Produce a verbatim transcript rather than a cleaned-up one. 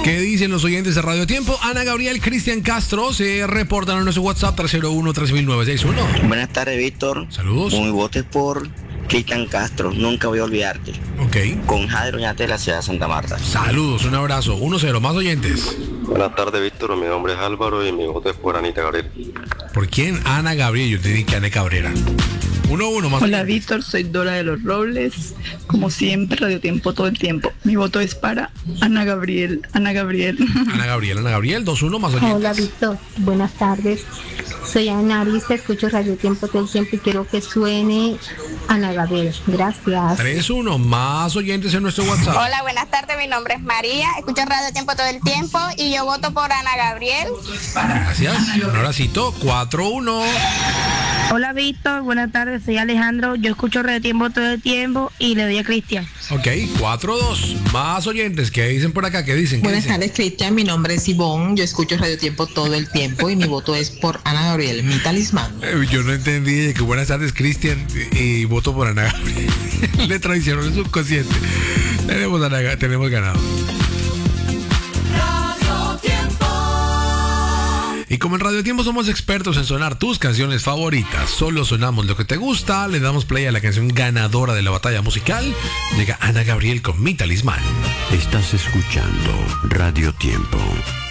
¿Qué dicen los oyentes de Radio Tiempo? Ana Gabriel, Cristian Castro se reportan en nuestro WhatsApp tres cero uno, tres mil novecientos sesenta y uno. Buenas tardes, Víctor. Saludos. Mi voto es por Cristian Castro, nunca voy a olvidarte. Ok. Con Jairo Ñate de la ciudad de Santa Marta. Saludos, un abrazo. uno cero, más oyentes. Buenas tardes, Víctor. Mi nombre es Álvaro y mi voto es por Anita Gabriel. ¿Por quién? Ana Gabriel. Yo te dije que Ana Cabrera. uno uno, más Hola, oyentes. Víctor, soy Dora de los Robles. Como siempre, Radio Tiempo todo el tiempo. Mi voto es para Ana Gabriel. Ana Gabriel. Ana Gabriel, Ana Gabriel, dos uno, más oyentes. Hola, Víctor. Buenas tardes. Soy Ana Arista, escucho Radio Tiempo todo el tiempo y quiero que suene Ana Gabriel. Gracias. tres uno, más oyentes en nuestro WhatsApp. Hola, buenas tardes, mi nombre es María, escucho Radio Tiempo todo el tiempo y yo voto por Ana Gabriel. Gracias. Un abracito. cuatro uno. Hola Víctor, buenas tardes, soy Alejandro, yo escucho Radio Tiempo todo el tiempo y le doy a Cristian. Ok, cuatro dos, más oyentes. ¿Qué dicen por acá? ¿Qué dicen? ¿Qué Buenas dicen? tardes, Cristian. Mi nombre es Ivonne. Yo escucho Radio Tiempo todo el tiempo y mi voto es por Ana Gabriel, mi talismán. Eh, Yo no entendí que buenas tardes, Cristian, y voto por Ana Gabriel. Le traicionó el subconsciente. Tenemos, Ana, Ga- tenemos ganado. Y como en Radio Tiempo somos expertos en sonar tus canciones favoritas, solo sonamos lo que te gusta, le damos play a la canción ganadora de la batalla musical. Llega Ana Gabriel con Mi Talismán. Estás escuchando Radio Tiempo.